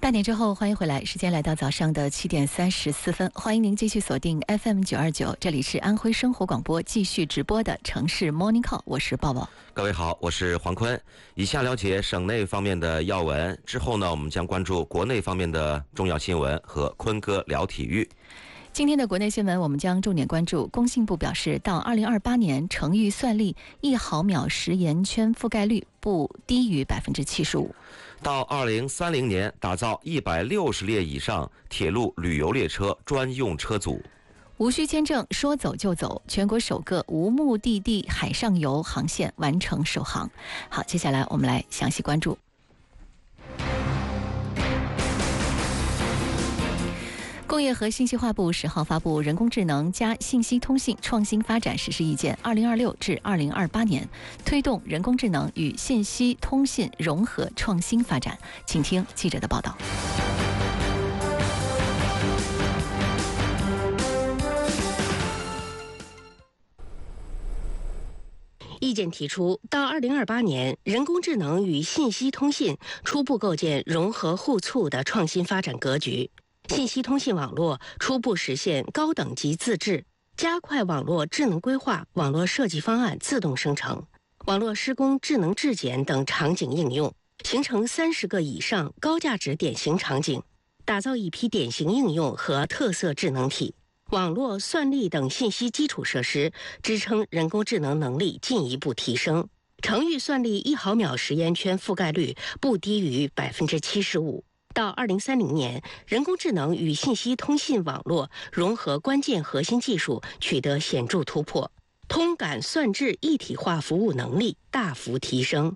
8点之后，欢迎回来，时间来到早上的7点34分，欢迎您继续锁定 FM929，这里是安徽生活广播继续直播的城市 Morning Call， 我是抱抱。 各位好，我是黄坤。以下了解省内方面的要闻，之后呢，我们将关注国内方面的重要新闻和坤哥聊体育。 今天的国内新闻，我们将重点关注工信部表示，到2028年，成预算力1毫秒时延圈覆盖率不低于75%。 到2030年，打造160列以上铁路旅游列车专用车组。 无需签证，说走就走，全国首个无目的地海上游航线完成首航。好，接下来我们来详细关注。工业和信息化部10号发布《人工智能加信息通信创新发展实施意见 （2026 至2028年）》，推动人工智能与信息通信融合创新发展。请听记者的报道。 意见提出，到2028年，人工智能与信息通信初步构建融合互促的创新发展格局。信息通信网络初步实现高等级自治，加快网络智能规划、网络设计方案自动生成、网络施工智能质检等场景应用，形成30个以上高价值典型场景，打造一批典型应用和特色智能体。网络、算力等信息基础设施支撑人工智能能力进一步提升，成预算力1毫秒时延圈覆盖率不低于75%。到2030年，人工智能与信息通信网络融合关键核心技术取得显著突破，通感算质一体化服务能力大幅提升。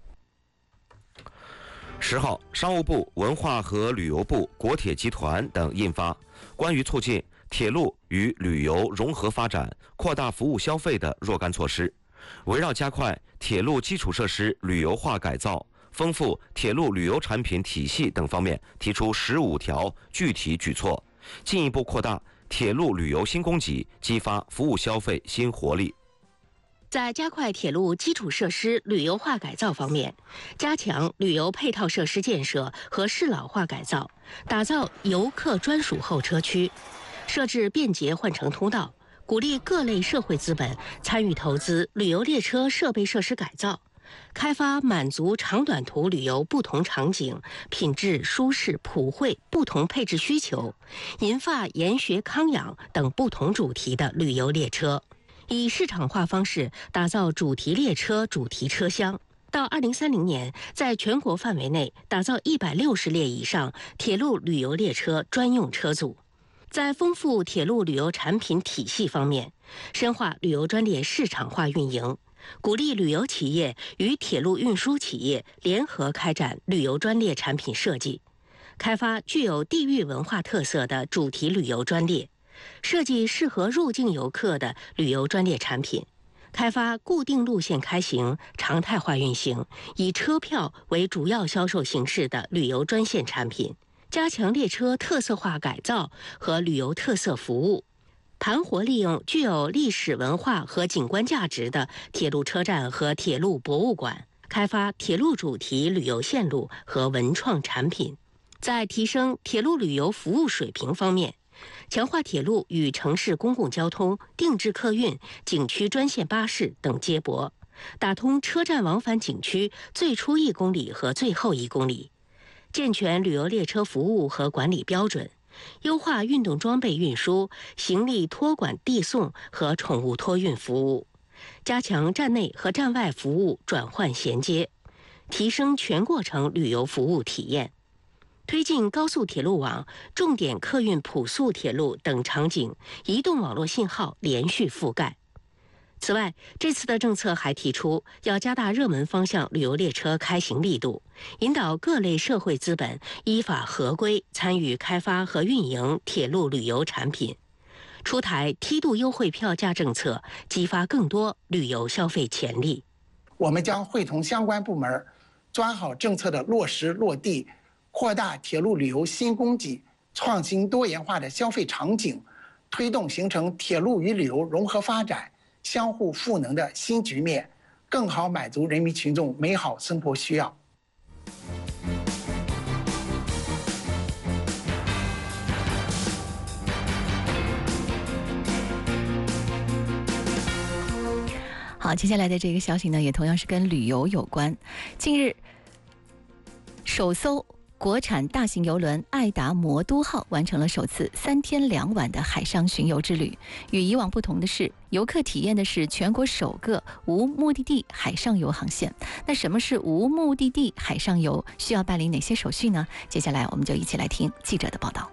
10号，商务部、文化和旅游部、国铁集团等印发《关于促进铁路与旅游融合发展、扩大服务消费的若干措施》，围绕加快铁路基础设施旅游化改造、丰富铁路旅游产品体系等方面提出15条具体举措，进一步扩大铁路旅游新供给，激发服务消费新活力。 在加快铁路基础设施旅游化改造方面，加强旅游配套设施建设和适老化改造，打造游客专属候车区，设置便捷换乘通道，鼓励各类社会资本参与投资旅游列车设备设施改造，开发满足长短途旅游不同场景、品质、舒适、普惠不同配置需求，银发、研学、康养等不同主题的旅游列车，以市场化方式打造主题列车、主题车厢。到2030年，在全国范围内打造160列以上铁路旅游列车专用车组。在丰富铁路旅游产品体系方面，深化旅游专列市场化运营，鼓励旅游企业与铁路运输企业联合开展旅游专列产品设计，开发具有地域文化特色的主题旅游专列，设计适合入境游客的旅游专列产品，开发固定路线开行、常态化运行，以车票为主要销售形式的旅游专线产品，加强列车特色化改造和旅游特色服务，盘活利用具有历史文化和景观价值的铁路车站和铁路博物馆，开发铁路主题旅游线路和文创产品。在提升铁路旅游服务水平方面，强化铁路与城市公共交通、定制客运、景区专线巴士等接驳，打通车站往返景区最初1公里和最后1公里，健全旅游列车服务和管理标准，优化运动装备运输、行李托管递送和宠物托运服务，加强站内和站外服务转换衔接，提升全过程旅游服务体验，推进高速铁路网、重点客运普速铁路等场景移动网络信号连续覆盖。此外，这次的政策还提出要加大热门方向旅游列车开行力度，引导各类社会资本依法合规参与开发和运营铁路旅游产品，出台梯度优惠票价政策，激发更多旅游消费潜力。 我们将会同相关部门抓好政策的落实落地，扩大铁路旅游新供给，创新多元化的消费场景，推动形成铁路与旅游融合发展、相互赋能的新局面，更好满足人民群众美好生活需要。 好，接下来的这个消息呢，也同样是跟旅游有关。近日，首艘国产大型邮轮爱达魔都号完成了首次3天2晚的海上巡游之旅。与以往不同的是，游客体验的是全国首个无目的地海上游航线。那什么是无目的地海上游？需要办理哪些手续呢？接下来我们就一起来听记者的报道。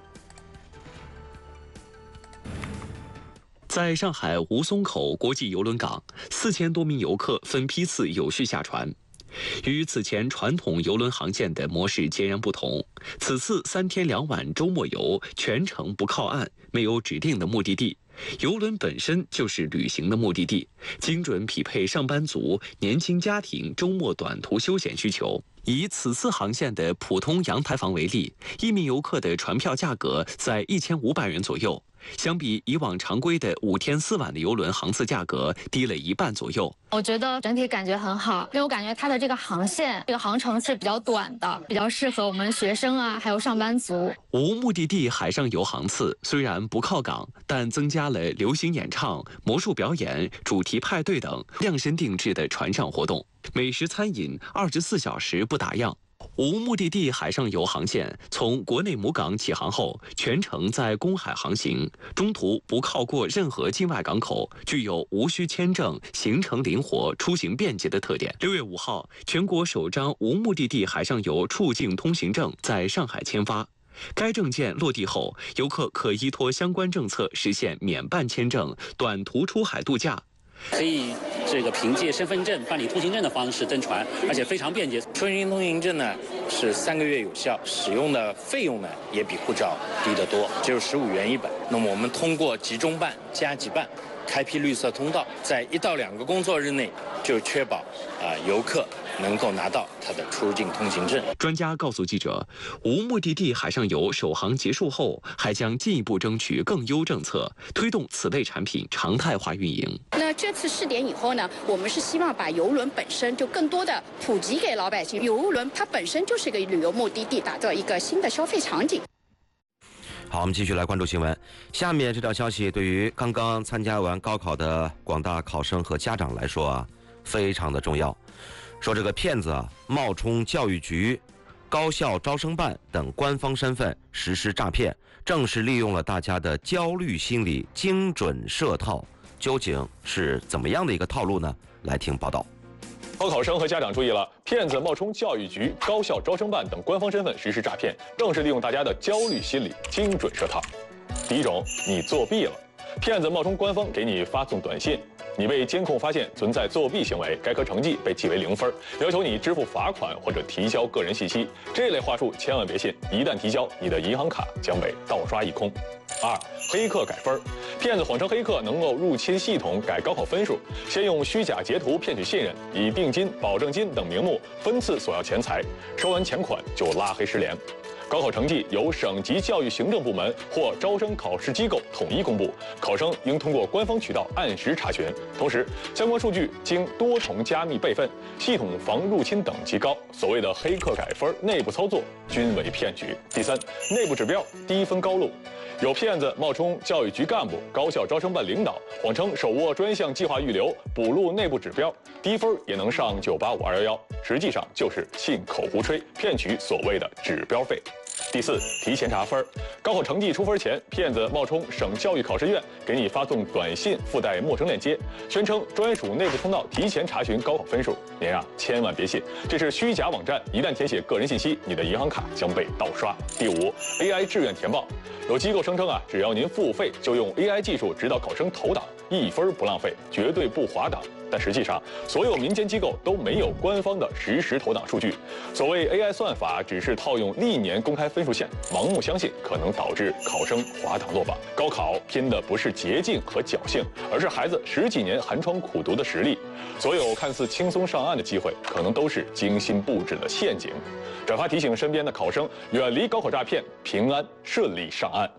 在上海吴淞口国际邮轮港，4000多名游客分批次有序下船。与此前传统邮轮航线的模式截然不同，此次3天2晚周末游全程不靠岸，没有指定的目的地，邮轮本身就是旅行的目的地，精准匹配上班族、年轻家庭周末短途休闲需求。以此次航线的普通阳台房为例，1名游客的船票价格在1500元左右，相比以往常规的5天4晚的邮轮航次价格低了1半左右。 我觉得整体感觉很好，因为我感觉它的这个航线、这个航程是比较短的，比较适合我们学生啊，还有上班族。 无目的地海上游航次虽然不靠港，但增加了流行演唱、魔术表演、主题派对等量身定制的船上活动，美食餐饮24小时不打烊。无目的地海上游航线从国内母港起航后，全程在公海航行，中途不靠过任何境外港口，具有无需签证、行程灵活、出行便捷的特点。6月5号，全国首张无目的地海上游出境通行证在上海签发。该证件落地后，游客可依托相关政策实现免办签证、短途出海度假。 可以凭借身份证办理通行证的方式登船，而且非常便捷。 出境通行证呢是3个月有效，使用的费用呢也比护照低得多，只有15元一本。那么我们通过集中办、加急办，开辟绿色通道，在1到2个工作日内就确保游客能够拿到他的出境通行证。 专家告诉记者，无目的地海上游首航结束后，还将进一步争取更优政策，推动此类产品常态化运营。 那这次试点以后呢，我们是希望把邮轮本身就更多的普及给老百姓。邮轮它本身就是一个旅游目的地，打造一个新的消费场景。 好，我们继续来关注新闻。下面这条消息对于刚刚参加完高考的广大考生和家长来说非常的重要。说这个骗子冒充教育局、高校招生办等官方身份实施诈骗，正是利用了大家的焦虑心理，精准设套。究竟是怎么样的一个套路呢？来听报道。 高考生和家长注意了，骗子冒充教育局、高校招生办等官方身份实施诈骗，正是利用大家的焦虑心理，精准设套。第一种，你作弊了，骗子冒充官方给你发送短信，你被监控发现存在作弊行为，该科成绩被记为0分，要求你支付罚款或者提交个人信息。这类话术千万别信，一旦提交，你的银行卡将被盗刷一空。2. 黑客改分，骗子谎称黑客能够入侵系统改高考分数，先用虚假截图骗取信任，以定金、保证金等名目分次索要钱财，收完钱款就拉黑失联。高考成绩由省级教育行政部门或招生考试机构统一公布，考生应通过官方渠道按时查询。同时，相关数据经多重加密备份，系统防入侵等级高。所谓的黑客改分、内部操作均为骗局。第3，内部指标低分高录。有骗子冒充教育局干部、高校招生办领导，谎称手握专项计划预留，补录内部指标，低分也能上985、211，实际上就是信口胡吹，骗取所谓的指标费。第4，提前查分。高考成绩出分前，骗子冒充省教育考试院，给你发送短信，附带陌生链接，宣称专属内部通道提前查询高考分数。您千万别信，这是虚假网站，一旦填写个人信息，你的银行卡将被盗刷。第5， AI 志愿填报。有机构声称只要您付费，就用 AI 技术指导考生投档，1分不浪费，绝对不滑档。但实际上，所有民间机构都没有官方的实时投档数据。所谓 AI 算法，只是套用历年公开分数线，盲目相信可能导致考生滑档落榜。高考拼的不是捷径和侥幸，而是孩子10几年寒窗苦读的实力。所有看似轻松上岸的机会，可能都是精心布置的陷阱。转发提醒身边的考生，远离高考诈骗，平安顺利上岸。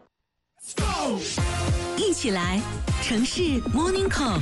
一起来，城市 Morning Call。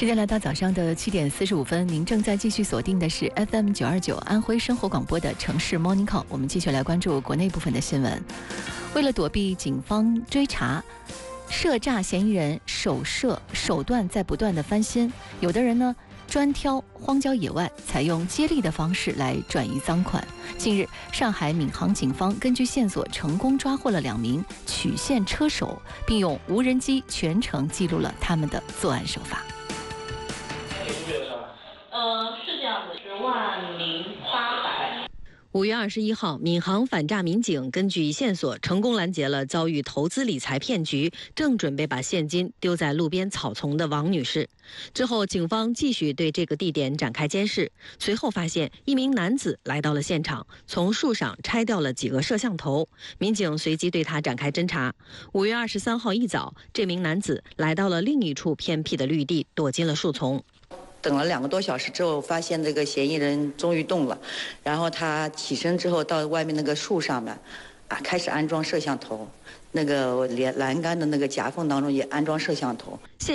时间来到早上的7点45分，您正在继续锁定的是 FM 929安徽生活广播的城市 Morning Call。我们继续来关注国内部分的新闻。为了躲避警方追查，涉诈嫌疑人手段在不断的翻新，有的人呢专挑荒郊野外，采用接力的方式来转移赃款。近日，上海闵行警方根据线索成功抓获了2名曲线车手，并用无人机全程记录了他们的作案手法。 是这样子，10,800。 5月21号，闵行反诈民警根据线索成功拦截了遭遇投资理财骗局，正准备把现金丢在路边草丛的王女士。之后，警方继续对这个地点展开监视，随后发现一名男子来到了现场，从树上拆掉了几个摄像头。民警随即对他展开侦查。5月23号一早，这名男子来到了另一处偏僻的绿地，躲进了树丛。 等了2个多小时之后，发现这个嫌疑人终于动了，然后他起身之后到外面那个树上面，开始安装摄像头，那个栏杆的那个夹缝当中也安装摄像头。